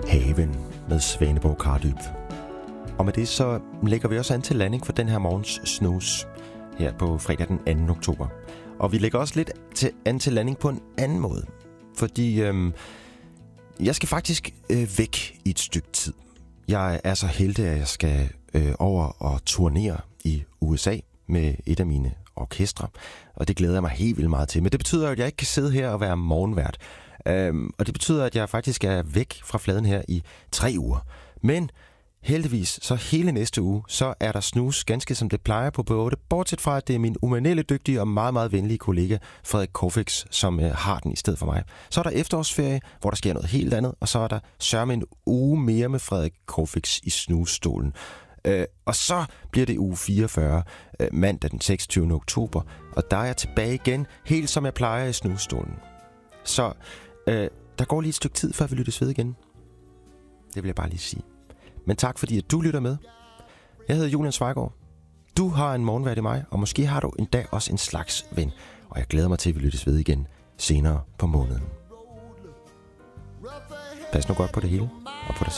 Haven med Svaneborg Kardyb. Og med det så lægger vi også an til landing for den her morgens snooze her på fredag den 2. oktober. Og vi lægger også lidt an til landing på en anden måde. Fordi jeg skal faktisk væk i et stykke tid. Jeg er så heldig, at jeg skal over og turnere i USA med et af mine orkestre. Og det glæder jeg mig helt vildt meget til. Men det betyder, at jeg ikke kan sidde her og være morgenvært. Og det betyder, at jeg faktisk er væk fra fladen her i 3 uger. Men heldigvis, så hele næste uge, så er der snus ganske som det plejer på B8. Bortset fra, at det er min umanerligt dygtige og meget, meget venlige kollega Frederik Kofix, som har den i stedet for mig. Så er der efterårsferie, hvor der sker noget helt andet. Og så er der sørme en uge mere med Frederik Kofix i snusstolen. Og så bliver det uge 44, mandag den 26. oktober. Og der er jeg tilbage igen, helt som jeg plejer i snusstolen. Så der går lige et stykke tid, før vi lyttes ved igen. Det vil jeg bare lige sige. Men tak fordi, at du lytter med. Jeg hedder Julian Svejgaard. Du har en morgenvært i mig, og måske har du endda også en slags ven. Og jeg glæder mig til, at vi lyttes ved igen senere på måneden. Pas nu godt på det hele, og på dig selv.